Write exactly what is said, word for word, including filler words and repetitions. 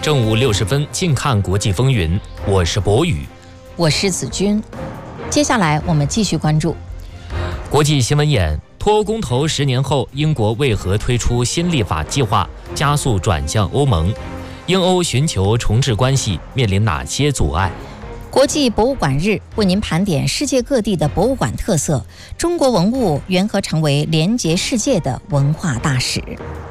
正午六时分，近看国际风云。我是博宇， 我是子君。接下来我们继续关注国际新闻眼：脱欧公投十年后，英国为何推出新立法计划，加速转向欧盟？英欧寻求重置关系，面临哪些阻碍？ 国际博物馆日为您盘点世界各地的博物馆特色，中国文物缘何成为连结世界的文化大使？